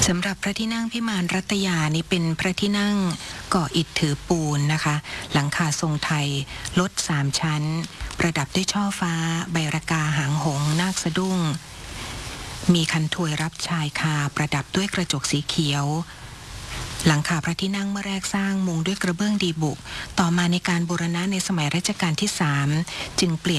สำหรับพระที่นั่งพิมานรัตยานี่เป็นพระที่นั่งก่ออิฐถือปูนนะคะหลังคาทรงไทยลด3ชั้นประดับด้วยช่อฟ้าใบระกาหางหงส์นาคสะดุ้งมีคันถวยรับชายคาประดับด้วยกระจกสีเขียวหลังคาพระที่นั่งเมื่อแรกสร้างมุงด้วยกระเบื้องดีบุกต่อมาในการบูรณะในสมัยรัชกาลที่3จึงเปลี่ยน